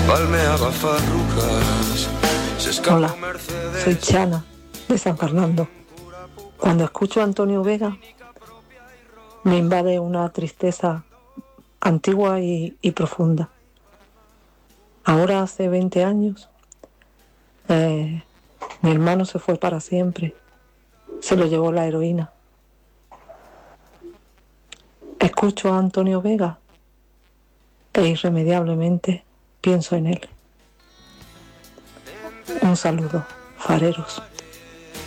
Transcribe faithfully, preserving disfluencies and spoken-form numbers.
palmeaba farrucas. Hola, soy Chana, de San Fernando. Cuando escucho a Antonio Vega, me invade una tristeza antigua y, y profunda. Ahora hace veinte años, eh, mi hermano se fue para siempre. Se lo llevó la heroína. Escucho a Antonio Vega e irremediablemente pienso en él. Un saludo, fareros.